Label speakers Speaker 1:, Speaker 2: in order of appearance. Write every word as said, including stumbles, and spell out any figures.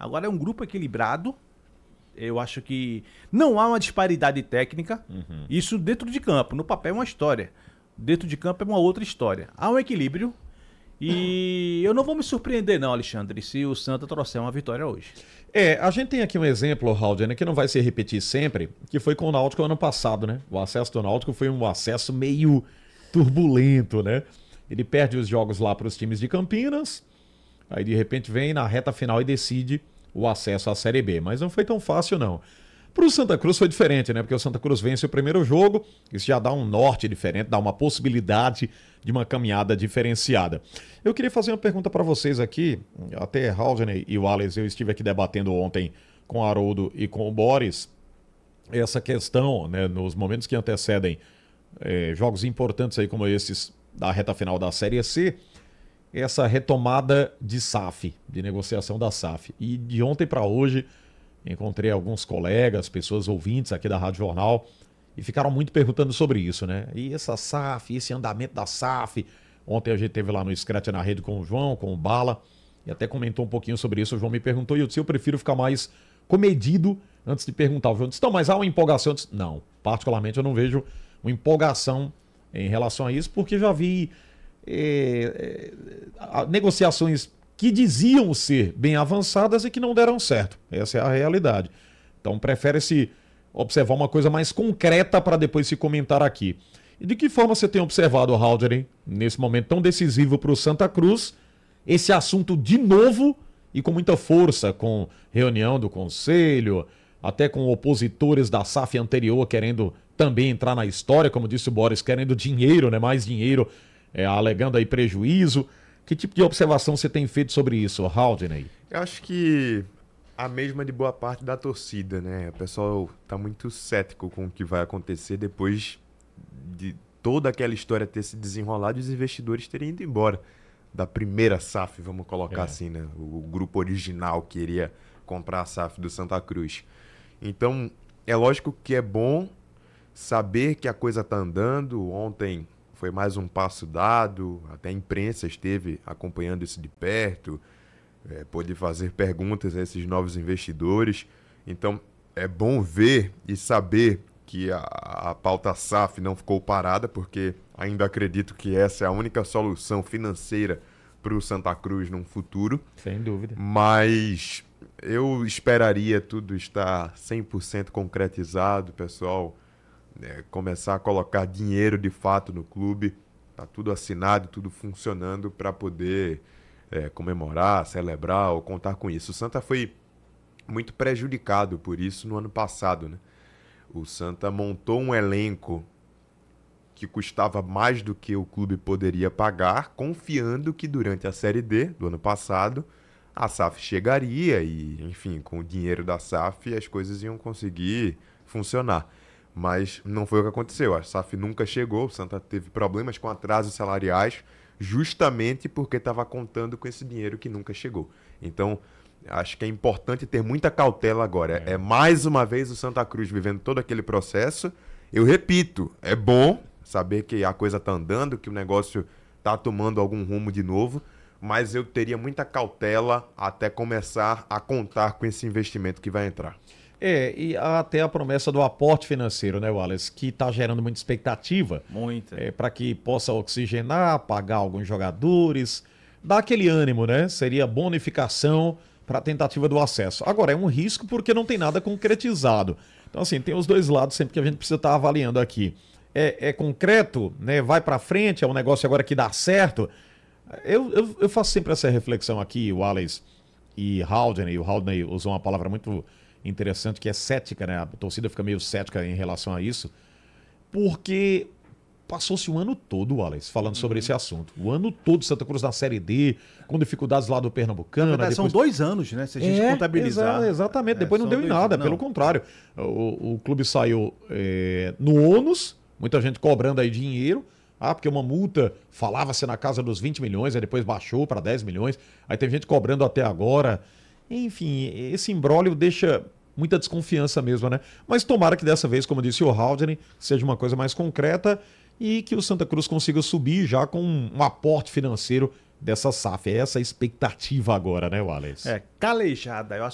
Speaker 1: Agora é um grupo equilibrado. Eu acho que não há uma disparidade técnica. Uhum. Isso dentro de campo. No papel é uma história. Dentro de campo é uma outra história. Há um equilíbrio. E eu não vou me surpreender não, Alexandre, se o Santa trouxer uma vitória hoje.
Speaker 2: É, a gente tem aqui um exemplo, Halder, que não vai se repetir sempre, que foi com o Náutico ano passado, né? O acesso do Náutico foi um acesso meio turbulento, né? Ele perde os jogos lá para os times de Campinas, aí de repente vem na reta final e decide o acesso à Série B. Mas não foi tão fácil, não. Para o Santa Cruz foi diferente, né? Porque o Santa Cruz vence o primeiro jogo, isso já dá um norte diferente, dá uma possibilidade de uma caminhada diferenciada. Eu queria fazer uma pergunta para vocês aqui, até Haldane e o Alex, eu estive aqui debatendo ontem com o Haroldo e com o Boris, essa questão, né, nos momentos que antecedem é, jogos importantes aí como esses da reta final da Série C, essa retomada de S A F, de negociação da S A F. E de ontem para hoje, encontrei alguns colegas, pessoas ouvintes aqui da Rádio Jornal, e ficaram muito perguntando sobre isso, né? E essa S A F, esse andamento da S A F. Ontem a gente teve lá no Scratch na Rede com o João, com o Bala, e até comentou um pouquinho sobre isso. O João me perguntou, e eu disse, eu prefiro ficar mais comedido antes de perguntar. O João disse, então, mas há uma empolgação? Eu disse, não, particularmente eu não vejo uma empolgação em relação a isso, porque já vi é, é, negociações que diziam ser bem avançadas e que não deram certo. Essa é a realidade. Então, prefere-se observar uma coisa mais concreta para depois se comentar aqui. E de que forma você tem observado, Halder, nesse momento tão decisivo para o Santa Cruz, esse assunto de novo e com muita força, com reunião do Conselho, até com opositores da S A F anterior querendo também entrar na história, como disse o Boris, querendo dinheiro, né, mais dinheiro, é, alegando aí prejuízo. Que tipo de observação você tem feito sobre isso, Haldane?
Speaker 3: Eu acho que a mesma de boa parte da torcida, né? O pessoal tá muito cético com o que vai acontecer depois de toda aquela história ter se desenrolado e os investidores terem ido embora da primeira S A F, vamos colocar é. assim, né? O, o grupo original queria comprar a S A F do Santa Cruz. Então, é lógico que é bom saber que a coisa tá andando. Ontem foi mais um passo dado, até a imprensa esteve acompanhando isso de perto, é, pôde fazer perguntas a esses novos investidores. Então, é bom ver e saber que a, a pauta S A F não ficou parada, porque ainda acredito que essa é a única solução financeira para o Santa Cruz num futuro.
Speaker 2: Sem dúvida.
Speaker 3: Mas eu esperaria tudo estar cem por cento concretizado, pessoal. É, começar a colocar dinheiro de fato no clube, tá tudo assinado, tudo funcionando para poder é, comemorar, celebrar ou contar com isso. O Santa foi muito prejudicado por isso no ano passado, né? O Santa montou um elenco que custava mais do que o clube poderia pagar, confiando que durante a Série D do ano passado a S A F chegaria e, enfim, com o dinheiro da S A F as coisas iam conseguir funcionar. Mas não foi o que aconteceu. A S A F nunca chegou, o Santa teve problemas com atrasos salariais justamente porque estava contando com esse dinheiro que nunca chegou. Então, acho que é importante ter muita cautela agora. É, é mais uma vez o Santa Cruz vivendo todo aquele processo. Eu repito, é bom saber que a coisa está andando, que o negócio está tomando algum rumo de novo, mas eu teria muita cautela até começar a contar com esse investimento que vai entrar.
Speaker 2: É, e até a promessa do aporte financeiro, né, Wallace, que está gerando muita expectativa.
Speaker 1: Muita.
Speaker 2: É, para que possa oxigenar, pagar alguns jogadores, dar aquele ânimo, né? Seria bonificação para a tentativa do acesso. Agora, é um risco porque não tem nada concretizado. Então, assim, tem os dois lados sempre que a gente precisa estar avaliando aqui. É, é concreto, né? Vai para frente, é um negócio agora que dá certo. Eu, eu, eu faço sempre essa reflexão aqui, o Wallace e Haldane, e o Haldane usou uma palavra muito interessante, que é cética, né? A torcida fica meio cética em relação a isso, porque passou-se o ano todo, Wallace, falando uhum. sobre esse assunto. O ano todo Santa Cruz na Série D, com dificuldades lá do Pernambucano.
Speaker 1: Na verdade, depois... São dois anos, né? Se a gente é, contabilizar.
Speaker 2: Exa exatamente,
Speaker 1: é,
Speaker 2: depois não deu em nada,
Speaker 1: não.
Speaker 2: Pelo contrário. O, o clube saiu é, no ônus, muita gente cobrando aí dinheiro. Ah, porque uma multa falava-se na casa dos vinte milhões, aí depois baixou para dez milhões, aí tem gente cobrando até agora. Enfim, esse imbróglio deixa muita desconfiança mesmo, né? Mas tomara que dessa vez, como disse o Haldane, seja uma coisa mais concreta e que o Santa Cruz consiga subir já com um aporte financeiro dessa S A F. É essa a expectativa agora, né, Wallace?
Speaker 1: É, calejada. Eu